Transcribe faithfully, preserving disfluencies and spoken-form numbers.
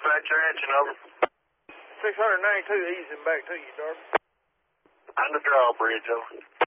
Dispatcher answering, over. six ninety-two easing back to you, Darby. On the drawbridge, over.